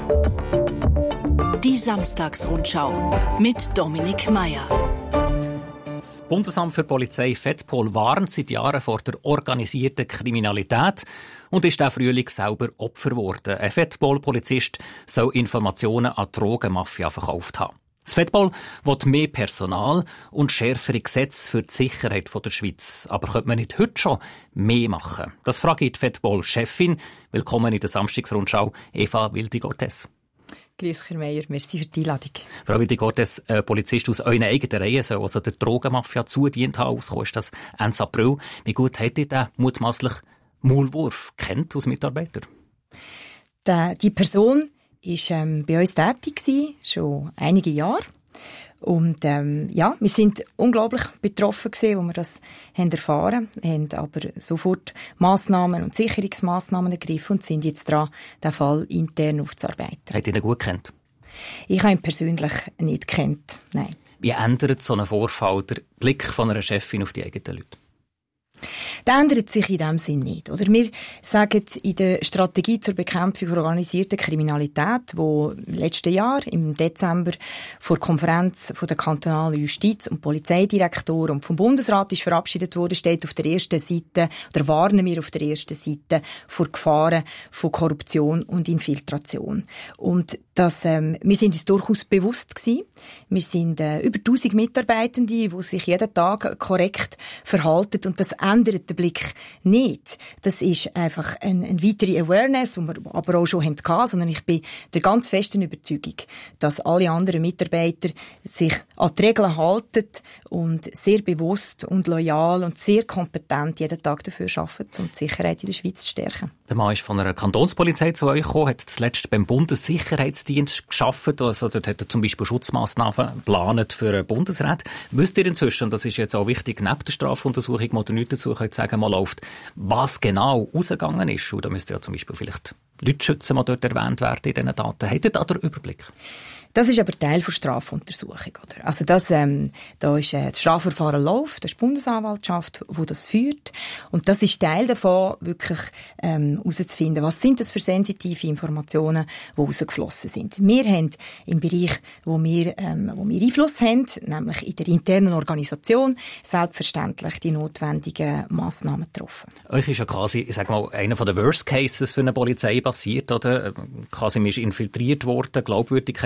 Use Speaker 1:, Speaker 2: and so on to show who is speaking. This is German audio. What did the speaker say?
Speaker 1: Die Samstagsrundschau mit Dominik Meier.
Speaker 2: Das Bundesamt für Polizei Fedpol warnt seit Jahren vor der organisierten Kriminalität und ist auch Frühling selber Opfer geworden. Ein Fedpol-Polizist soll Informationen an die Drogenmafia verkauft haben. Das Fedpol will mehr Personal und schärfere Gesetze für die Sicherheit der Schweiz. Aber könnte man nicht heute schon mehr machen? Das frage ich die Fedpol-Chefin. Willkommen in der Samstagsrundschau, Eva Wildi-Gortes.
Speaker 3: Grüß Herr Meier, merci für die Einladung.
Speaker 2: Frau Wildi-Gortes, Polizist aus euren eigenen Reihen soll also der Drogenmafia zudient haben. Ausgekommen ist das Ende April. Wie gut hätte ihr den mutmaßlich Maulwurf kennt als Mitarbeiter?
Speaker 3: Die Person war bei uns tätig, schon einige Jahre. Und wir sind unglaublich betroffen gewesen, als wir das erfahren haben, aber sofort Massnahmen und Sicherungsmaßnahmen ergriffen und sind jetzt dran, den Fall intern aufzuarbeiten.
Speaker 2: Habt ihr ihn gut gekannt?
Speaker 3: Ich habe ihn persönlich nicht gekannt, nein.
Speaker 2: Wie ändert so ein Vorfall den Blick von einer Chefin auf die eigenen Leute?
Speaker 3: Das ändert sich in dem Sinn nicht. Oder wir sagen in der Strategie zur Bekämpfung der organisierten Kriminalität, die letztes Jahr im Dezember vor der Konferenz der kantonalen Justiz- und Polizeidirektoren und vom Bundesrat ist verabschiedet wurde, steht auf der ersten Seite, oder warnen wir auf der ersten Seite vor Gefahren von Korruption und Infiltration. Und wir sind uns durchaus bewusst gewesen. Wir sind über 1000 Mitarbeitende, die sich jeden Tag korrekt verhalten, und das ändert den Blick nicht. Das ist einfach eine weitere Awareness, die wir aber auch schon hatten, sondern ich bin der ganz festen Überzeugung, dass alle anderen Mitarbeiter sich an die Regeln halten und sehr bewusst und loyal und sehr kompetent jeden Tag dafür arbeiten, um die Sicherheit in der Schweiz zu stärken.
Speaker 2: Der Mann ist von einer Kantonspolizei zu euch gekommen, hat zuletzt beim Bundessicherheitsdienst gearbeitet. Also dort hat er zum Beispiel Schutzmaßnahmen geplant für den Bundesrat. Wisst ihr inzwischen, und das ist jetzt auch wichtig, neben der Strafuntersuchung, die ihr nichts dazu könnt sagen, mal läuft, was genau rausgegangen ist? Und da müsst ihr ja zum Beispiel vielleicht Leute schützen, die dort erwähnt werden in diesen Daten. Habt ihr da den Überblick?
Speaker 3: Das ist aber Teil der Strafuntersuchung, oder? Also da ist das Strafverfahren läuft, das ist die Bundesanwaltschaft, die das führt. Und das ist Teil davon, wirklich herauszufinden, was sind das für sensitive Informationen, die rausgeflossen sind. Wir haben im Bereich, wo wir Einfluss haben, nämlich in der internen Organisation, selbstverständlich die notwendigen Massnahmen getroffen.
Speaker 2: Euch ist ja quasi, ich sag mal, einer der Worst Cases für eine Polizei passiert, oder? Quasi man ist infiltriert worden, Glaubwürdigkeit